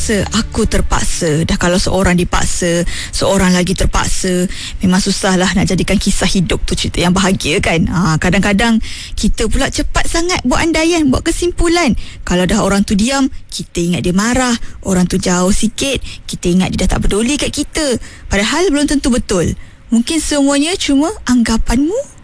Aku terpaksa. Dah kalau seorang dipaksa, seorang lagi terpaksa, memang susahlah nak jadikan kisah hidup tu cerita yang bahagia kan. Kadang-kadang kita pula cepat sangat buat andaian, buat kesimpulan. Kalau dah orang tu diam, kita ingat dia marah. Orang tu jauh sikit, kita ingat dia dah tak peduli kat kita. Padahal belum tentu betul. Mungkin semuanya cuma anggapanmu